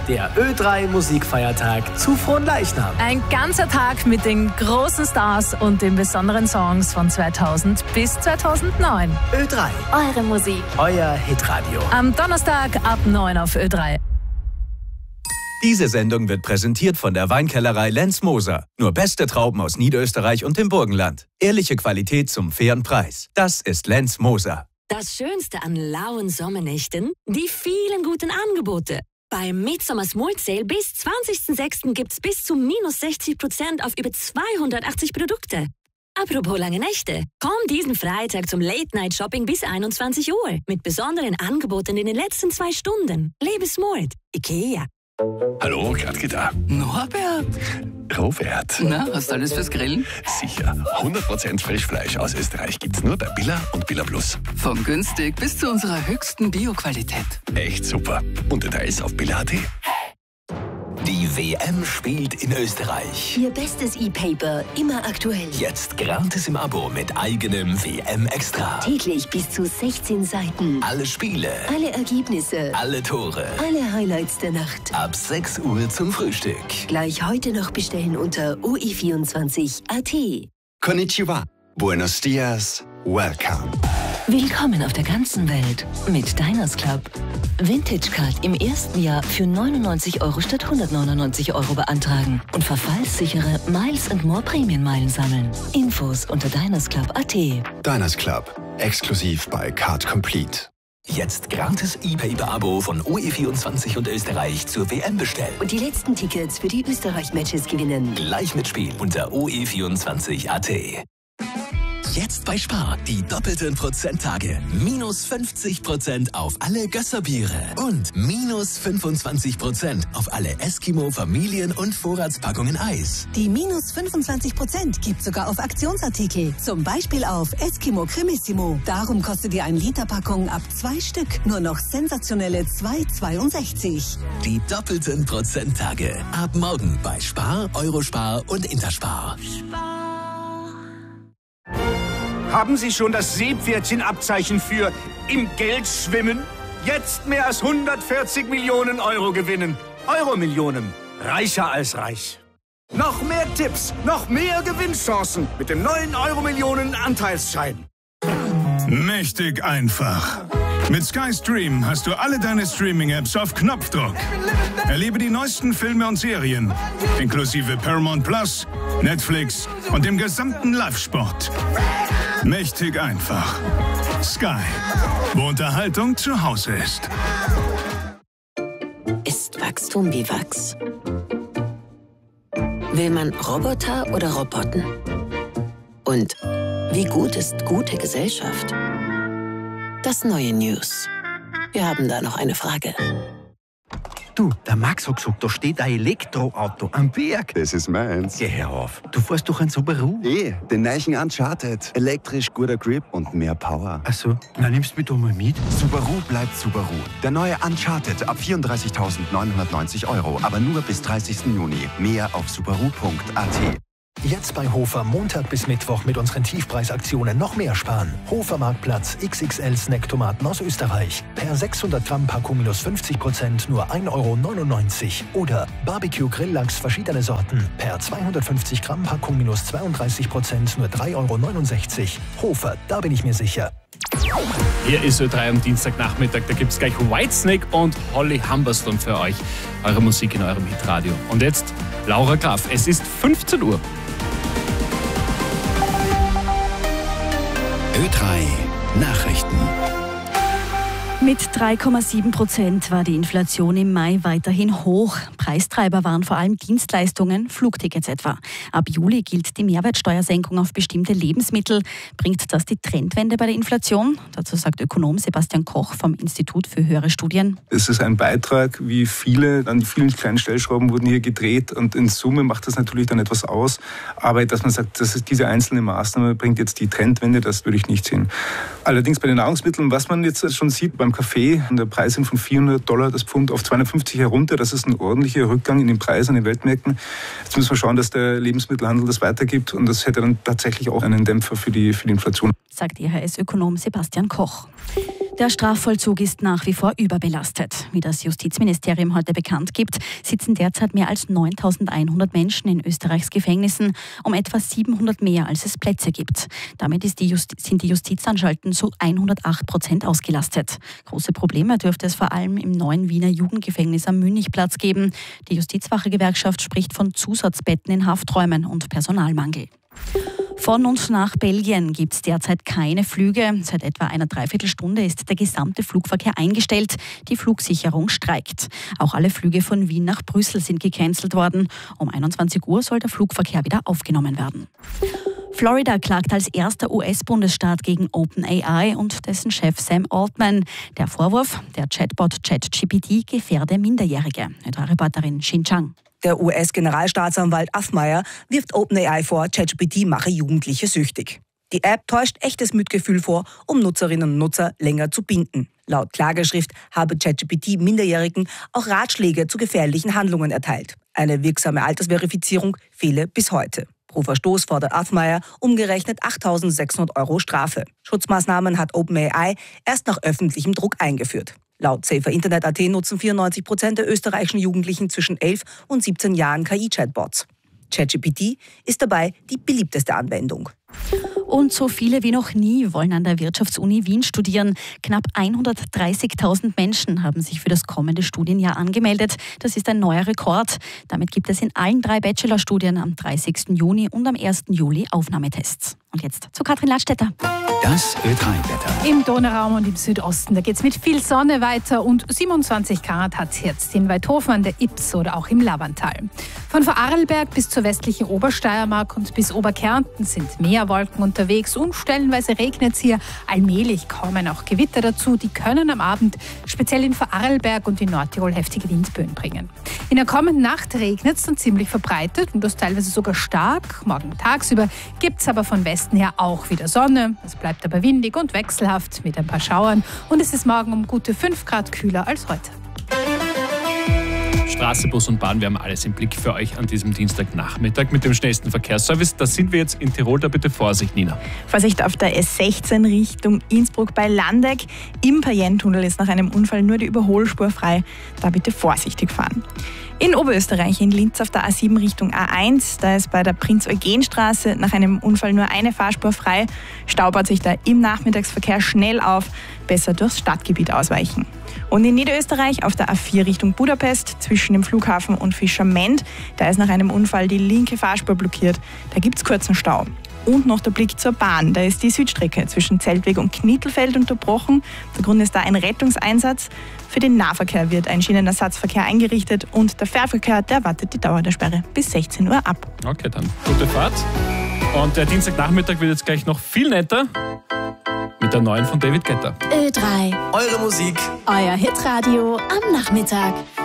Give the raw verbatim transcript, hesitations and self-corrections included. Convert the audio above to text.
der Ö drei Musikfeiertag zu Fronleichnam. Ein ganzer Tag mit den großen Stars und den besonderen Songs von zweitausend bis zweitausendneun. Ö drei, eure Musik, euer Hitradio. Am Donnerstag ab neun auf Ö drei. Diese Sendung wird präsentiert von der Weinkellerei Lenz Moser. Nur beste Trauben aus Niederösterreich und dem Burgenland. Ehrliche Qualität zum fairen Preis. Das ist Lenz Moser. Das Schönste an lauen Sommernächten? Die vielen guten Angebote. Beim Midsummer Smult Sale bis zwanzigsten sechsten gibt's bis zu minus sechzig Prozent auf über zweihundertachtzig Produkte. Apropos lange Nächte. Komm diesen Freitag zum Late-Night-Shopping bis einundzwanzig Uhr. Mit besonderen Angeboten in den letzten zwei Stunden. Lebe Smult. Ikea. Hallo, Gradke da. Norbert. Robert. Na, hast du alles fürs Grillen? Sicher. hundert Prozent Frischfleisch aus Österreich gibt's nur bei Billa und Billa Plus. Von günstig bis zu unserer höchsten Bio-Qualität. Echt super. Und Details auf billa punkt at. Die W M spielt in Österreich. Ihr bestes E-Paper, immer aktuell. Jetzt gratis im Abo mit eigenem W M-Extra. Täglich bis zu sechzehn Seiten. Alle Spiele. Alle Ergebnisse. Alle Tore. Alle Highlights der Nacht. Ab sechs Uhr zum Frühstück. Gleich heute noch bestellen unter o e vierundzwanzig punkt a t. Konnichiwa. Buenos dias. Welcome. Willkommen auf der ganzen Welt mit Diners Club. Vintage Card im ersten Jahr für neunundneunzig Euro statt hundertneunundneunzig Euro beantragen und verfallssichere Miles and More Prämienmeilen sammeln. Infos unter diners club punkt a t. Diners Club. Exklusiv bei Card Complete. Jetzt gratis E-Paper-Abo von O E vierundzwanzig und Österreich zur W M bestellen. Und die letzten Tickets für die Österreich-Matches gewinnen. Gleich mitspielen unter o e vierundzwanzig punkt a t. Jetzt bei Spar, die doppelten Prozenttage. Minus fünfzig Prozent auf alle Gösserbiere und minus fünfundzwanzig Prozent auf alle Eskimo Familien- und Vorratspackungen Eis. Die minus fünfundzwanzig Prozent gibt sogar auf Aktionsartikel. Zum Beispiel auf Eskimo Cremissimo. Darum kostet ihr eine Literpackung ab zwei Stück nur noch sensationelle zwei Euro zweiundsechzig. Die doppelten Prozenttage. Ab morgen bei Spar, Eurospar und Interspar. Haben Sie schon das Seepferdchen-Abzeichen für im Geld schwimmen? Jetzt mehr als hundertvierzig Millionen Euro gewinnen. Euro-Millionen. Reicher als reich. Noch mehr Tipps, noch mehr Gewinnchancen mit dem neuen Euro-Millionen-Anteilsschein. Mächtig einfach. Mit Sky Stream hast du alle deine Streaming-Apps auf Knopfdruck. Erlebe die neuesten Filme und Serien, inklusive Paramount Plus, Netflix und dem gesamten Live-Sport. Mächtig einfach. Sky, wo Unterhaltung zu Hause ist. Ist Wachstum wie Wachs? Will man Roboter oder Roboten? Und wie gut ist gute Gesellschaft? Das neue News. Wir haben da noch eine Frage. Du, der Max hat gesagt, da steht ein Elektroauto am Berg. Das ist meins. Geh her auf. Du fährst doch ein Subaru. Eh, den neuen Uncharted. Elektrisch, guter Grip und mehr Power. Ach so, na nimmst du mich doch mal mit. Subaru bleibt Subaru. Der neue Uncharted ab vierunddreißigtausendneunhundertneunzig Euro. Aber nur bis dreißigsten Juni. Mehr auf subaru punkt a t. Jetzt bei Hofer Montag bis Mittwoch mit unseren Tiefpreisaktionen noch mehr sparen. Hofer Marktplatz X X L Snacktomaten aus Österreich. Per sechshundert Gramm Packung minus fünfzig Prozent nur ein Euro neunundneunzig. Oder Barbecue Grilllachs verschiedene Sorten. Per zweihundertfünfzig Gramm Packung minus zweiunddreißig Prozent nur drei Euro neunundsechzig. Hofer, da bin ich mir sicher. Hier ist Ö drei am Dienstagnachmittag. Da gibt es gleich Whitesnake und Holly Humberstone für euch. Eure Musik in eurem Hitradio. Und jetzt Laura Graf. Es ist fünfzehn Uhr. Ö drei Nachrichten. Mit drei Komma sieben Prozent war die Inflation im Mai weiterhin hoch. Preistreiber waren vor allem Dienstleistungen, Flugtickets etwa. Ab Juli gilt die Mehrwertsteuersenkung auf bestimmte Lebensmittel. Bringt das die Trendwende bei der Inflation? Dazu sagt Ökonom Sebastian Koch vom Institut für höhere Studien. Es ist ein Beitrag, wie viele, an vielen kleinen Stellschrauben wurden hier gedreht und in Summe macht das natürlich dann etwas aus. Aber dass man sagt, das ist diese einzelne Maßnahme bringt jetzt die Trendwende, das würde ich nicht sehen. Allerdings bei den Nahrungsmitteln, was man jetzt schon sieht beim Kaffee, der Preis sind von vierhundert Dollar das Pfund auf zweihundertfünfzig herunter. Das ist ein ordentlicher Rückgang in den Preisen an den Weltmärkten. Jetzt müssen wir schauen, dass der Lebensmittelhandel das weitergibt und das hätte dann tatsächlich auch einen Dämpfer für die, für die Inflation. Sagt I H S-Ökonom Sebastian Koch. Der Strafvollzug ist nach wie vor überbelastet. Wie das Justizministerium heute bekannt gibt, sitzen derzeit mehr als neuntausendeinhundert Menschen in Österreichs Gefängnissen, um etwa siebenhundert mehr, als es Plätze gibt. Damit ist die Justi- sind die Justizanstalten zu hundertacht Prozent ausgelastet. Große Probleme dürfte es vor allem im neuen Wiener Jugendgefängnis am Münchplatz geben. Die Justizwache-Gewerkschaft spricht von Zusatzbetten in Hafträumen und Personalmangel. Von und nach Belgien gibt es derzeit keine Flüge. Seit etwa einer Dreiviertelstunde ist der gesamte Flugverkehr eingestellt. Die Flugsicherung streikt. Auch alle Flüge von Wien nach Brüssel sind gecancelt worden. Um einundzwanzig Uhr soll der Flugverkehr wieder aufgenommen werden. Florida klagt als erster U S-Bundesstaat gegen OpenAI und dessen Chef Sam Altman. Der Vorwurf, der Chatbot ChatGPT gefährde Minderjährige. Unsere Reporterin Xin Chang. Der U S-Generalstaatsanwalt Athmeier wirft OpenAI vor, ChatGPT mache Jugendliche süchtig. Die App täuscht echtes Mitgefühl vor, um Nutzerinnen und Nutzer länger zu binden. Laut Klageschrift habe ChatGPT Minderjährigen auch Ratschläge zu gefährlichen Handlungen erteilt. Eine wirksame Altersverifizierung fehle bis heute. Pro Verstoß fordert Athmeier umgerechnet achttausendsechshundert Euro Strafe. Schutzmaßnahmen hat OpenAI erst nach öffentlichem Druck eingeführt. Laut Safer Internet Punkt A T nutzen vierundneunzig Prozent der österreichischen Jugendlichen zwischen elf und siebzehn Jahren K I-Chatbots. ChatGPT ist dabei die beliebteste Anwendung. Und so viele wie noch nie wollen an der Wirtschaftsuni Wien studieren. Knapp hundertdreißigtausend Menschen haben sich für das kommende Studienjahr angemeldet. Das ist ein neuer Rekord. Damit gibt es in allen drei Bachelorstudien am dreißigsten Juni und am ersten Juli Aufnahmetests. Und jetzt zu Katrin Ladstätter. Das Ö drei Wetter. Im Donauraum und im Südosten, da geht es mit viel Sonne weiter und siebenundzwanzig Grad hat es jetzt in Weidhofen an der Ips oder auch im Labantal. Von Vorarlberg bis zur westlichen Obersteiermark und bis Oberkärnten sind mehr Wolken unterwegs und stellenweise regnet es hier. Allmählich kommen auch Gewitter dazu, die können am Abend speziell in Vorarlberg und in Nordtirol heftige Windböen bringen. In der kommenden Nacht regnet es dann ziemlich verbreitet und das teilweise sogar stark. Morgen tagsüber gibt es aber von Westen her auch wieder Sonne. Es bleibt aber windig und wechselhaft mit ein paar Schauern und es ist morgen um gute fünf Grad kühler als heute. Straße, Bus und Bahn, wir haben alles im Blick für euch an diesem Dienstagnachmittag mit dem schnellsten Verkehrsservice. Da sind wir jetzt in Tirol, da bitte Vorsicht, Nina. Vorsicht auf der S sechzehn Richtung Innsbruck bei Landeck. Im Payenne-Tunnel ist nach einem Unfall nur die Überholspur frei. Da bitte vorsichtig fahren. In Oberösterreich, in Linz auf der A sieben Richtung A eins, da ist bei der Prinz-Eugen-Straße nach einem Unfall nur eine Fahrspur frei. Stau baut sich da im Nachmittagsverkehr schnell auf, besser durchs Stadtgebiet ausweichen. Und in Niederösterreich auf der A vier Richtung Budapest zwischen dem Flughafen und Fischerment, da ist nach einem Unfall die linke Fahrspur blockiert. Da gibt es kurzen Stau. Und noch der Blick zur Bahn. Da ist die Südstrecke zwischen Zeltweg und Knittelfeld unterbrochen. Der Grund ist da ein Rettungseinsatz. Für den Nahverkehr wird ein Schienenersatzverkehr eingerichtet und der Fährverkehr, der wartet die Dauer der Sperre bis sechzehn Uhr ab. Okay, dann gute Fahrt. Und der Dienstagnachmittag wird jetzt gleich noch viel netter mit der neuen von David Guetta. Ö drei. Eure Musik. Euer Hitradio am Nachmittag.